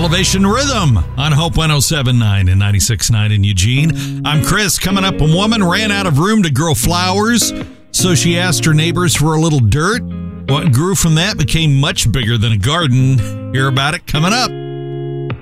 Elevation Rhythm on Hope 107.9 and 96.9 in Eugene. I'm Chris. Coming up, a woman ran out of room to grow flowers, so she asked her neighbors for a little dirt. What grew from that became much bigger than a garden. Hear about it coming up.